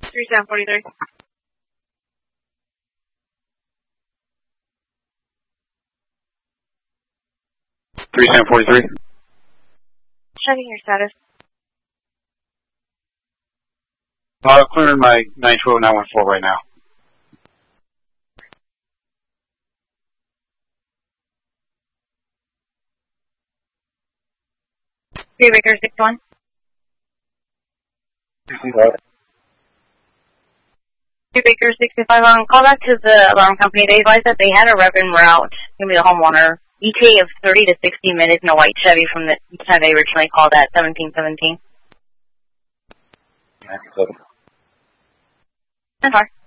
3743. 3743. Checking your status. Clearing my 920914 right now. Baker 61. Baker 65 on. Call back to the alarm company. They advised that they had a rev en route. Going to be the homeowner. ETA of 30 to 60 minutes in a white Chevy from the time they originally called at 1717. 97. And far.